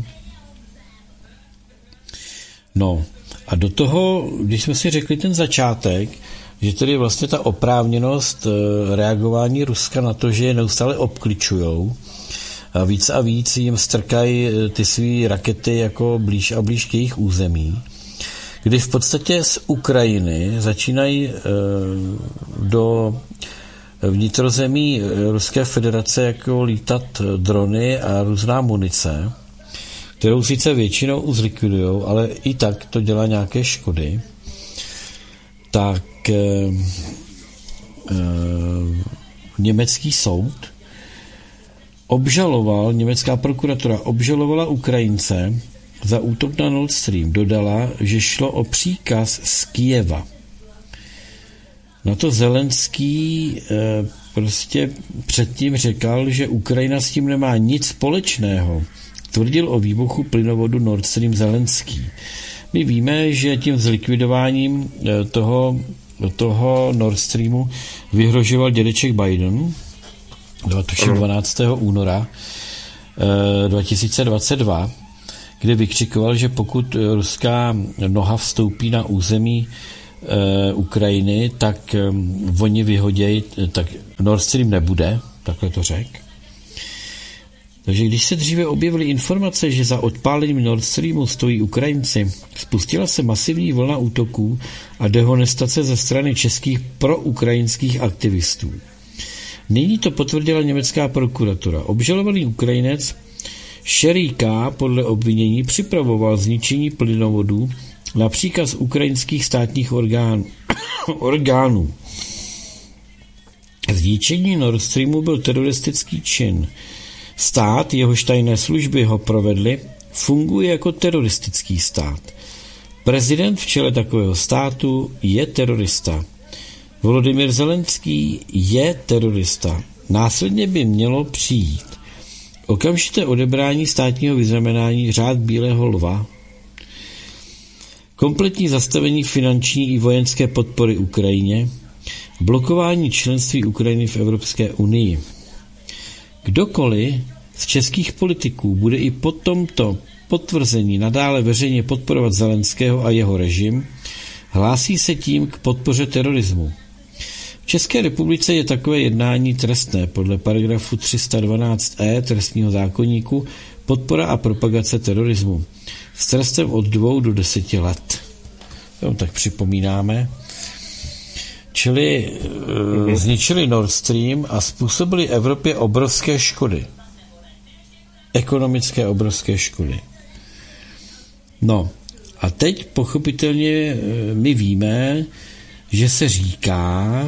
No, a do toho, když jsme si řekli ten začátek, že tedy vlastně ta oprávněnost reagování Ruska na to, že je neustále obkličujou a víc a víc jim strkají ty svý rakety jako blíž a blíž k jejich území, kdy v podstatě z Ukrajiny začínají do vnitrozemí Ruské federace jako lítat drony a různá munice, kterou sice většinou zlikvidujou, ale i tak to dělá nějaké škody, tak eh, eh, německý soud obžaloval, německá prokuratura obžalovala Ukrajince za útok na Nord Stream. Dodala, že šlo o příkaz z Kyjeva. Na to Zelenský eh, prostě předtím řekl, že Ukrajina s tím nemá nic společného. Tvrdil o výbuchu plynovodu Nord Stream Zelenský. My víme, že tím zlikvidováním toho, toho Nord Streamu vyhrožoval dědeček Biden dvanáctého února dva tisíce dvacet dva, kde vykřikoval, že pokud ruská noha vstoupí na území Ukrajiny, tak oni vyhodějí, tak Nord Stream nebude, takhle to řekl. Takže když se dříve objevily informace, že za odpálením Nord Streamu stojí Ukrajinci, spustila se masivní vlna útoků a dehonestace ze strany českých proukrajinských aktivistů. Nyní to potvrdila německá prokuratura. Obžalovaný Ukrajinec Šeríka podle obvinění připravoval zničení plynovodů na příkaz ukrajinských státních orgánů. orgánů. Zničení Nord Streamu byl teroristický čin. Stát, jehož tajné služby ho provedly, funguje jako teroristický stát. Prezident v čele takového státu je terorista. Volodymyr Zelenský je terorista. Následně by mělo přijít okamžité odebrání státního vyznamenání Řád bílého lva, kompletní zastavení finanční i vojenské podpory Ukrajině, blokování členství Ukrajiny v Evropské unii. Kdokoliv z českých politiků bude i po tomto potvrzení nadále veřejně podporovat Zelenského a jeho režim, hlásí se tím k podpoře terorismu. V České republice je takové jednání trestné podle paragrafu tři sta dvanáct e trestního zákoníku podpora a propagace terorismu s trestem od dvou do deseti let. Jo, tak připomínáme. Čili e, zničili Nord Stream a způsobili Evropě obrovské škody. Ekonomické obrovské škody. No a teď pochopitelně e, my víme, že se říká,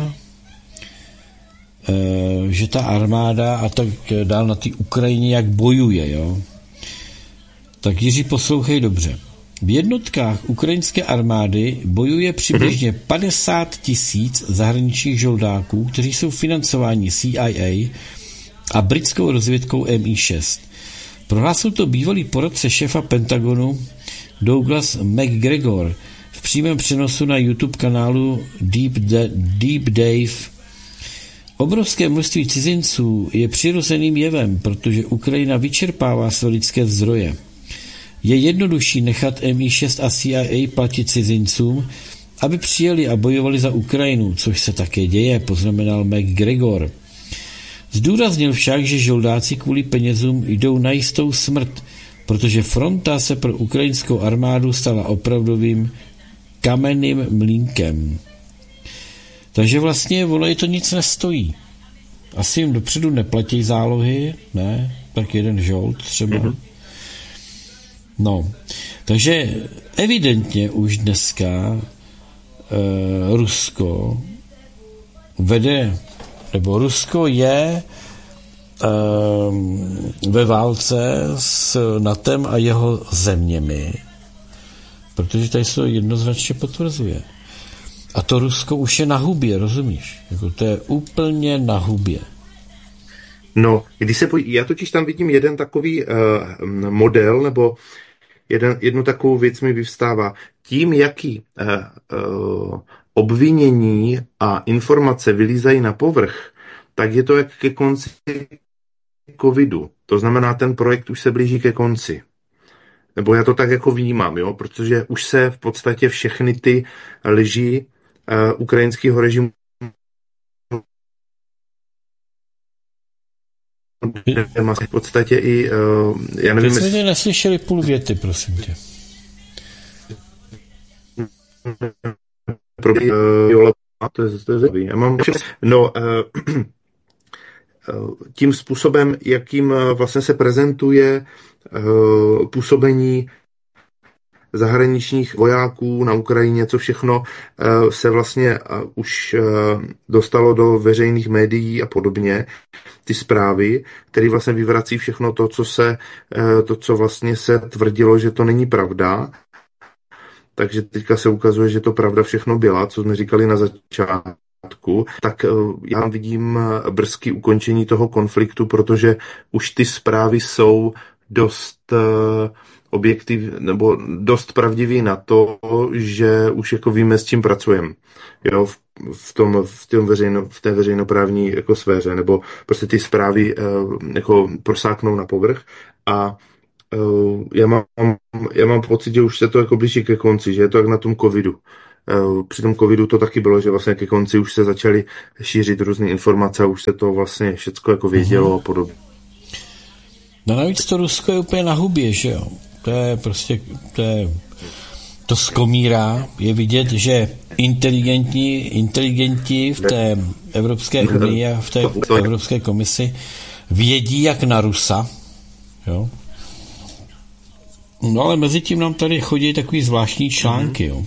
e, že ta armáda a tak dál na té Ukrajině jak bojuje, jo. Tak Jiří, poslouchej dobře. V jednotkách ukrajinské armády bojuje přibližně padesát tisíc zahraničních žoldáků, kteří jsou financováni C I A a britskou rozvědkou M I šest. Prohlásil to bývalý poradce šéfa Pentagonu Douglas McGregor v přímém přenosu na YouTube kanálu Deep, da- Deep Dave. Obrovské množství cizinců je přirozeným jevem, protože Ukrajina vyčerpává své lidské zdroje. Je jednodušší nechat M I šest a C I A platit cizincům, aby přijeli a bojovali za Ukrajinu, což se také děje, poznamenal McGregor. Zdůraznil však, že žoldáci kvůli penězům jdou na jistou smrt, protože fronta se pro ukrajinskou armádu stala opravdovým kamenným mlýnkem. Takže vlastně ono je to nic nestojí. Asi jim dopředu neplatí zálohy, ne? Tak jeden žold třeba. Mm-hmm. No, takže evidentně už dneska e, Rusko vede, nebo Rusko je e, ve válce s NATOem a jeho zeměmi, protože tady se to jednoznačně potvrzuje. A to Rusko už je na hubě, rozumíš? Jako to je úplně na hubě. No, když se poj- já totiž tam vidím jeden takový uh, model, nebo jeden, jednu takovou věc mi vyvstává. Tím, jaký uh, uh, obvinění a informace vylízají na povrch, tak je to jak ke konci covidu. To znamená, ten projekt už se blíží ke konci. Nebo já to tak jako vnímám, jo? Protože už se v podstatě všechny ty lži uh, ukrajinského režimu v podstatě i, uh, já nevím... Teď jsme tě neslyšeli půl věty, prosím tě. Pro, uh, to je, to je zajímavý. Já mám... No, uh, tím způsobem, jakým vlastně se prezentuje uh, působení zahraničních vojáků na Ukrajině, co všechno uh, se vlastně uh, už uh, dostalo do veřejných médií a podobně, ty zprávy, které vlastně vyvrací všechno to, co se, uh, to, co vlastně se tvrdilo, že to není pravda. Takže teďka se ukazuje, že to pravda všechno byla, co jsme říkali na začátku. Tak uh, já vidím brzký ukončení toho konfliktu, protože už ty zprávy jsou dost uh, objektiv, nebo dost pravdivý na to, že už jako víme, s čím pracujeme. Jo, v, v, tom, v, tom veřejno, v té veřejnoprávní jako sféře, nebo prostě ty zprávy uh, jako prosáknou na povrch a uh, já, mám, já mám pocit, že už se to jako blíží ke konci, že je to jak na tom covidu. Uh, při tom covidu to taky bylo, že vlastně ke konci už se začaly šířit různé informace a už se to vlastně všecko jako vědělo a podobně. No navíc to Rusko je úplně na hubě, že jo? To je prostě, to je, to skomírá, je vidět, že inteligentní, inteligenti v té Evropské unii a v té Evropské komisi vědí jak na Rusa, jo? No ale mezi tím nám tady chodí takový zvláštní články, jo?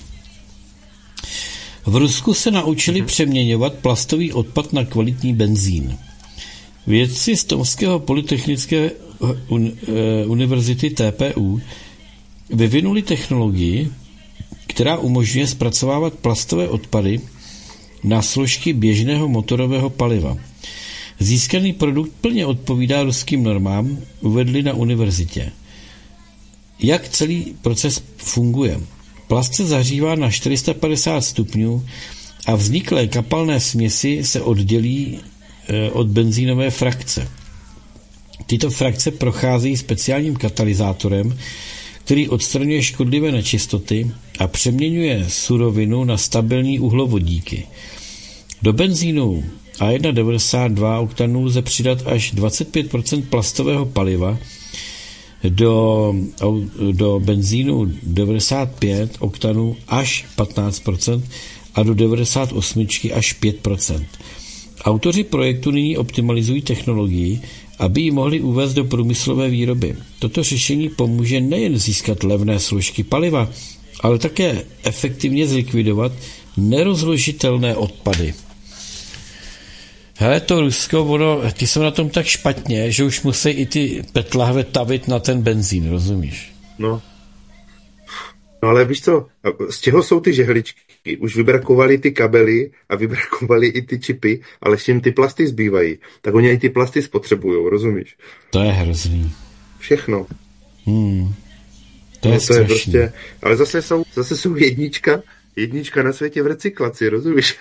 V Rusku se naučili přeměňovat plastový odpad na kvalitní benzín. Vědci z Tomského polytechnické univerzity T P U vyvinuli technologii, která umožňuje zpracovávat plastové odpady na složky běžného motorového paliva. Získaný produkt plně odpovídá ruským normám, uvedli na univerzitě. Jak celý proces funguje? Plast se zahřívá na čtyři sta padesát stupňů a vzniklé kapalné směsi se oddělí od benzínové frakce. Tyto frakce procházejí speciálním katalyzátorem, který odstraňuje škodlivé nečistoty a přeměňuje surovinu na stabilní uhlovodíky. Do benzínu A jedna devadesát dva oktanů lze přidat až dvacet pět procent plastového paliva, do, do benzínu devadesát pět oktanů až patnáct procent a do devadesát osm až pět procent. Autoři projektu nyní optimalizují technologii, aby ji mohli uvést do průmyslové výroby. Toto řešení pomůže nejen získat levné složky paliva, ale také efektivně zlikvidovat nerozložitelné odpady. Hele, to Rusko, ono, ty jsou na tom tak špatně, že už musí i ty petlahve tavit na ten benzín, rozumíš? No. No ale víš co, z čeho jsou ty žehličky? Už vybrakovali ty kabely a vybrakovali i ty čipy, ale ještě jim ty plasty zbývají. Tak oni i ty plasty spotřebujou, rozumíš? To je hrozný. Všechno. Hmm. To je no, to je prostě, ale zase jsou, zase jsou jednička, jednička na světě v recyklaci, rozumíš?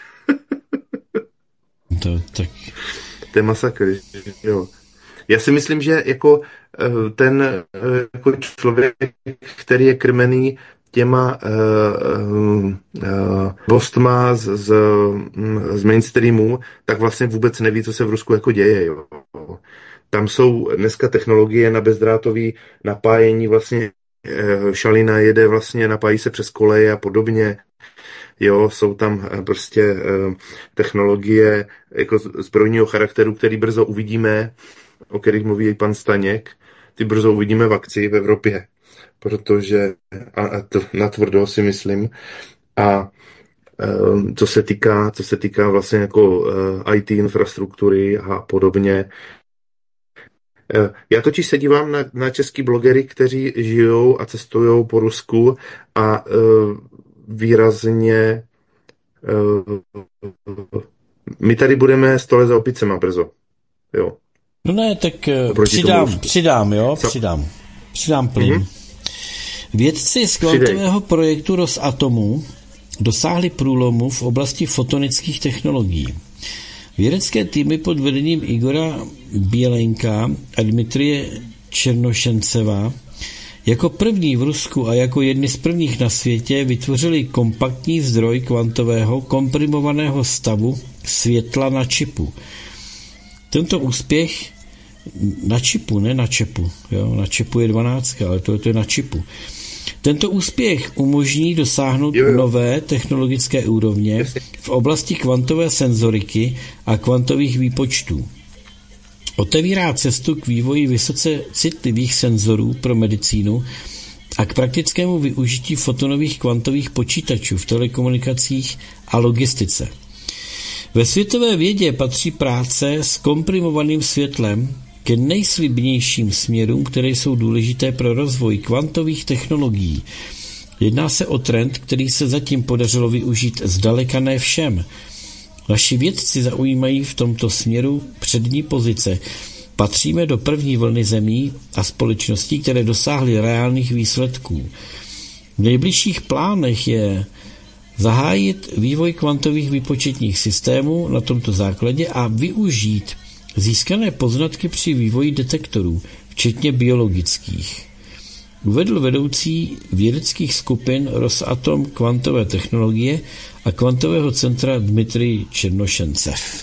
To, tak... to je masakr, jo. Já si myslím, že jako ten jako člověk, který je krmený těma uh, uh, postma z, z, z mainstreamu, tak vlastně vůbec neví, co se v Rusku jako děje. Jo. Tam jsou dneska technologie na bezdrátový napájení, vlastně uh, šalina jede, vlastně napájí se přes koleje a podobně. Jo, jsou tam prostě uh, technologie jako zbrojního charakteru, který brzo uvidíme, o kterých mluví i pan Staněk. Ty brzo uvidíme v akci v Evropě, protože a, a to natvrdo si myslím. A um, co se týká, co se týká vlastně jako uh, í té infrastruktury a podobně. Uh, já totiž se dívám na, na český blogery, kteří žijou a cestují po Rusku a uh, výrazně uh, my tady budeme stole za opicema brzo. Jo. No ne, tak Oproti přidám, přidám, jo, přidám. Přidám plyn. Mm-hmm. Vědci z kvantového projektu Rosatomu dosáhli průlomu v oblasti fotonických technologií. Vědecké týmy pod vedením Igora Bělenka a Dmitrie Černošenceva jako první v Rusku a jako jedni z prvních na světě vytvořili kompaktní zdroj kvantového komprimovaného stavu světla na čipu. Tento úspěch na čipu, ne na čepu, jo, na čepu je dvanáct, ale to, to je na čipu. Tento úspěch umožní dosáhnout jo, jo. nové technologické úrovně v oblasti kvantové senzoriky a kvantových výpočtů. Otevírá cestu k vývoji vysoce citlivých senzorů pro medicínu a k praktickému využití fotonových kvantových počítačů v telekomunikacích a logistice. Ve světové vědě patří práce s komprimovaným světlem ke nejslibnějším směrům, které jsou důležité pro rozvoj kvantových technologií. Jedná se o trend, který se zatím podařilo využít zdaleka ne všem. Naši vědci zaujímají v tomto směru přední pozice. Patříme do první vlny zemí a společností, které dosáhly reálných výsledků. V nejbližších plánech je zahájit vývoj kvantových výpočetních systémů na tomto základě a využít získané poznatky při vývoji detektorů, včetně biologických. Uvedl vedoucí vědeckých skupin Rosatom kvantové technologie a kvantového centra Dmitrij Černošencev.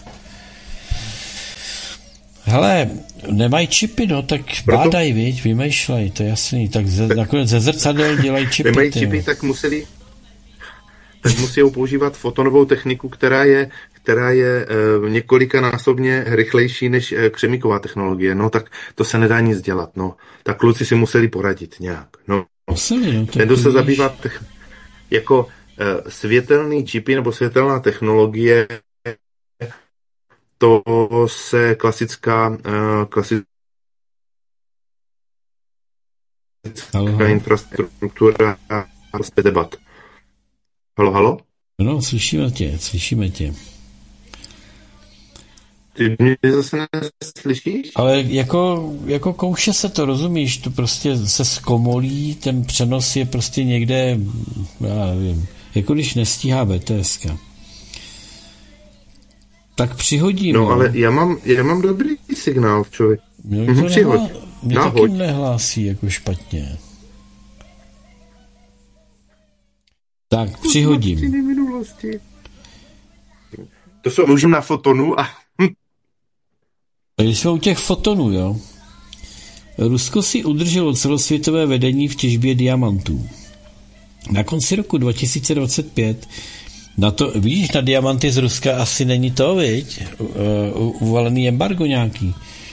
Hele, nemají čipy, no, tak bádají, viď, vymýšlej, to je jasný, tak ze, nakonec ze zrcadel dělají čipy. Nemají čipy, tak museli tak musí používat fotonovou techniku, která je, která je e, několikanásobně rychlejší než e, křemíková technologie. No tak to se nedá nic dělat. No. Tak kluci si museli poradit nějak. No. Museli, no, ten, kdo se zabývá te- jako e, světelný čipy nebo světelná technologie, to se klasická, e, klasická Halo. infrastruktura a prostě debat. Halo, halo? No, slyšíme tě, slyšíme tě. Ty mě zase neslyšíš? Ale jako, jako kouše se to, rozumíš, to prostě se zkomolí, ten přenos je prostě někde, já nevím, jako když nestíhá bé té eska. Tak přihodím. No, ale já mám, já mám dobrý signál, člověk. Mě to, nehlá, mě taky nehlásí jako špatně. Tak, přihodím. Minulosti. To jsou můžeme na fotonu a... Takže jsme u těch fotonů, jo. Rusko si udrželo celosvětové vedení v těžbě diamantů. Na konci roku dva tisíce dvacet pět na to, vidíš, na diamanty z Ruska asi není to, viď? Uvalený embargo nějaký.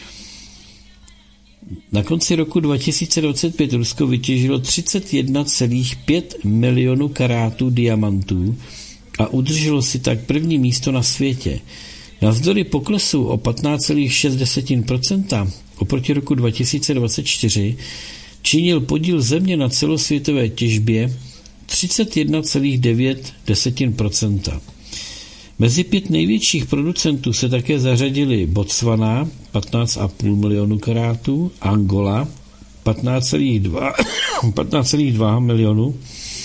Na konci roku dva tisíce dvacet pět Rusko vytěžilo třicet jedna celá pět milionu karátů diamantů a udrželo si tak první místo na světě. Navzdory poklesu o patnáct celá šest procenta oproti roku dva tisíce dvacet čtyři činil podíl země na celosvětové těžbě třicet jedna celá devět procenta. Mezi pět největších producentů se také zařadili Botswana patnáct celá pět milionu karátů, Angola patnáct celá dva milionu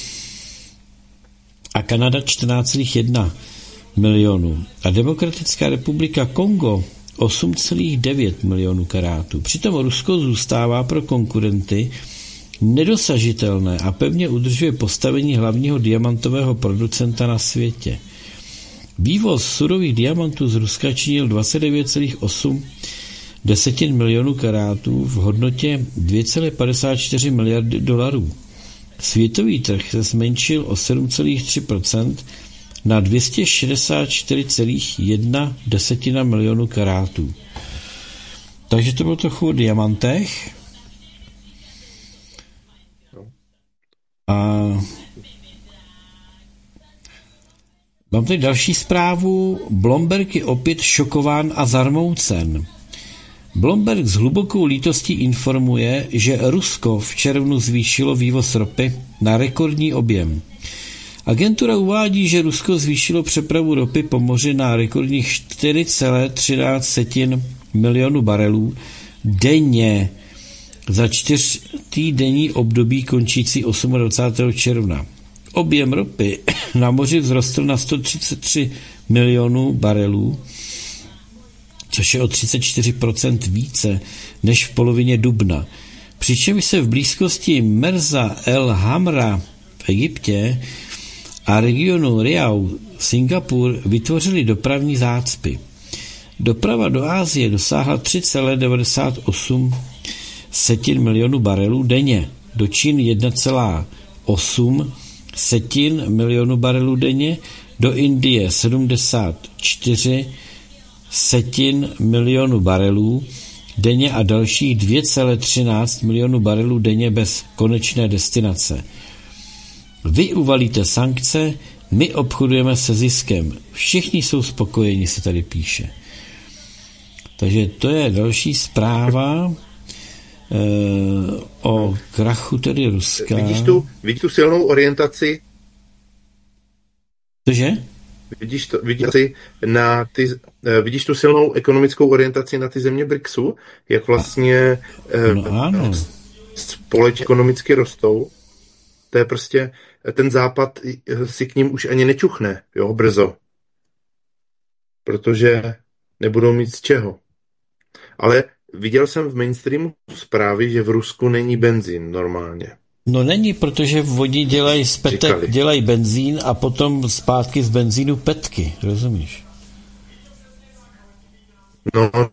a Kanada čtrnáct celá jedna milionu a Demokratická republika Kongo osm celá devět milionu karátů. Přitom Rusko zůstává pro konkurenty nedosažitelné a pevně udržuje postavení hlavního diamantového producenta na světě. Vývoz surových diamantů z Ruska činil dvacet devět celá osm milionů karátů v hodnotě dvě celá padesát čtyři miliardy dolarů. Světový trh se zmenšil o sedm celá tři procenta na dvě stě šedesát čtyři celá jedna milionu karátů. Takže to bylo trochu o diamantech. A mám tady další zprávu. Bloomberg je opět šokován a zarmoucen. Bloomberg s hlubokou lítostí informuje, že Rusko v červnu zvýšilo vývoz ropy na rekordní objem. Agentura uvádí, že Rusko zvýšilo přepravu ropy po moři na rekordních čtyři celá třináct milionu barelů denně za čtyřtýdenní období končící dvacátého osmého června. Objem ropy na moři vzrostl na sto třicet tři milionů barelů, což je o třicet čtyři procent více než v polovině dubna. Přičemž se v blízkosti Merza El Hamra v Egyptě a regionu Riau, Singapur, vytvořily dopravní zácpy. Doprava do Asie dosáhla tři celá devadesát osm milionu barelů denně, do Číny jedna celá osm milionu barelů denně, do Indie sedmdesát čtyři milionu barelů denně a dalších dvě celá třináct milionu barelů denně bez konečné destinace. Vy uvalíte sankce, my obchodujeme se ziskem. Všichni jsou spokojeni, se tady píše. Takže to je další zpráva e, o krachu tedy Ruska. Vidíš tu, vidíš tu silnou orientaci? Cože? Vidíš, to, vidíš, na ty, vidíš tu silnou ekonomickou orientaci na ty země BRICSu? Jak vlastně no, ano. společně ekonomicky rostou? To je prostě, ten západ si k ním už ani nečuchne, jo, brzo. Protože nebudou mít z čeho. Ale viděl jsem v mainstreamu zprávy, že v Rusku není benzín normálně. No není, protože oni dělají z petek, dělají benzín a potom zpátky z benzínu petky, rozumíš? No,